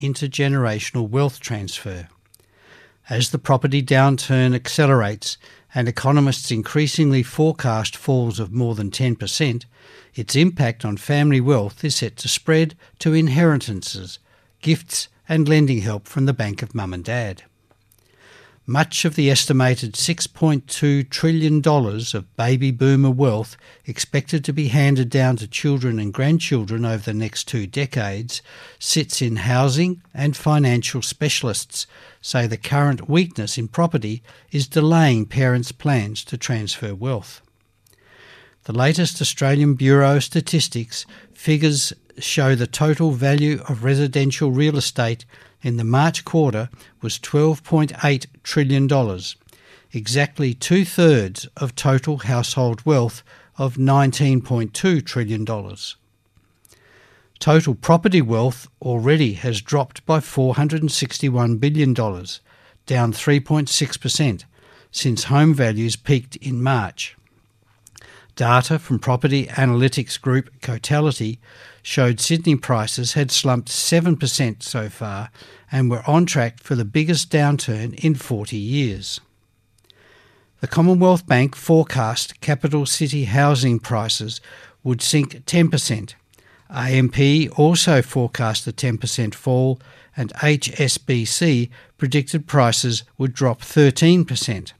intergenerational wealth transfer. As the property downturn accelerates and economists increasingly forecast falls of more than 10%, its impact on family wealth is set to spread to inheritances, gifts and lending help from the bank of mum and dad. Much of the estimated $6.2 trillion of baby boomer wealth expected to be handed down to children and grandchildren over the next 2 decades sits in housing, and financial specialists say the current weakness in property is delaying parents' plans to transfer wealth. The latest Australian Bureau of Statistics figures show the total value of residential real estate in the March quarter was $12.8 trillion, exactly 2/3 of total household wealth of $19.2 trillion. Total property wealth already has dropped by $461 billion, down 3.6%, since home values peaked in March. Data from property analytics group Cotality showed Sydney prices had slumped 7% so far and were on track for the biggest downturn in 40 years. The Commonwealth Bank forecast capital city housing prices would sink 10%. AMP also forecast a 10% fall, and HSBC predicted prices would drop 13%.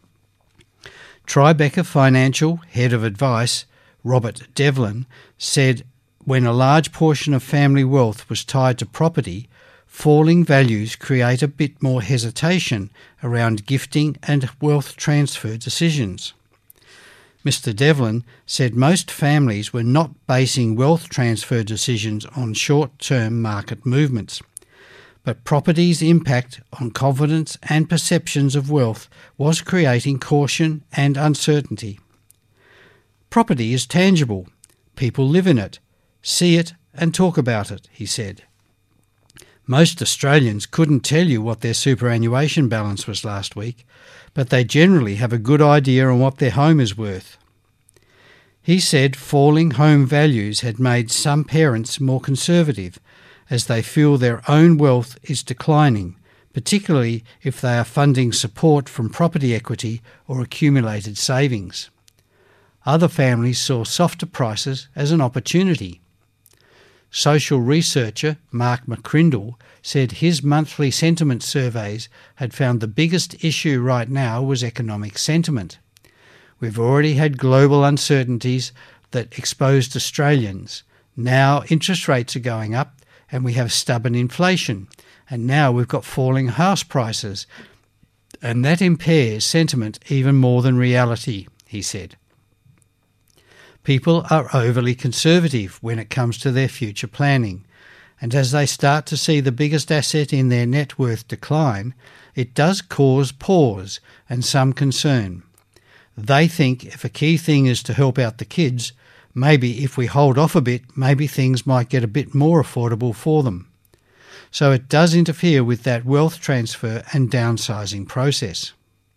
Tribeca Financial Head of Advice, Robert Devlin, said when a large portion of family wealth was tied to property, falling values create a bit more hesitation around gifting and wealth transfer decisions. Mr. Devlin said most families were not basing wealth transfer decisions on short-term market movements, but property's impact on confidence and perceptions of wealth was creating caution and uncertainty. Property is tangible. People live in it, see it and talk about it, he said. Most Australians couldn't tell you what their superannuation balance was last week, but they generally have a good idea on what their home is worth. He said falling home values had made some parents more conservative, as they feel their own wealth is declining, particularly if they are funding support from property equity or accumulated savings. Other families saw softer prices as an opportunity. Social researcher Mark McCrindle said his monthly sentiment surveys had found the biggest issue right now was economic sentiment. We've already had global uncertainties that exposed Australians. Now interest rates are going up and we have stubborn inflation, and now we've got falling house prices, and that impairs sentiment even more than reality, he said. People are overly conservative when it comes to their future planning, and as they start to see the biggest asset in their net worth decline, it does cause pause and some concern. They think if a key thing is to help out the kids, maybe if we hold off a bit, maybe things might get a bit more affordable for them. So it does interfere with that wealth transfer and downsizing process.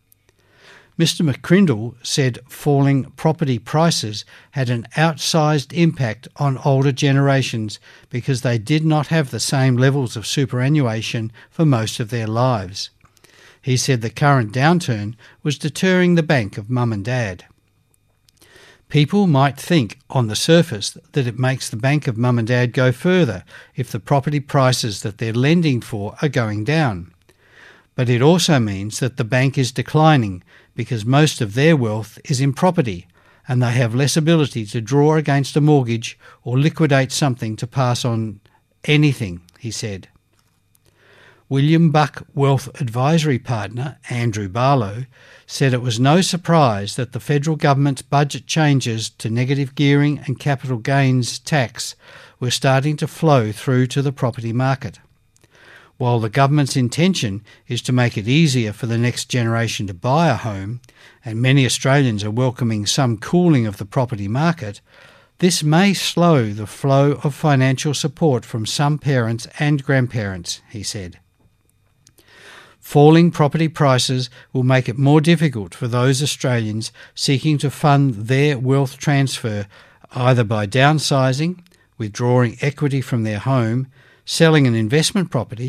Mr. McCrindle said falling property prices had an outsized impact on older generations because they did not have the same levels of superannuation for most of their lives. He said the current downturn was deterring the bank of mum and dad. People might think on the surface that it makes the bank of mum and dad go further if the property prices that they're lending for are going down. But it also means that the bank is declining because most of their wealth is in property and they have less ability to draw against a mortgage or liquidate something to pass on anything, he said. William Buck Wealth Advisory partner Andrew Barlow said it was no surprise that the federal government's budget changes to negative gearing and capital gains tax were starting to flow through to the property market. While the government's intention is to make it easier for the next generation to buy a home, and many Australians are welcoming some cooling of the property market, this may slow the flow of financial support from some parents and grandparents, he said. Falling property prices will make it more difficult for those Australians seeking to fund their wealth transfer either by downsizing, withdrawing equity from their home, Selling an investment property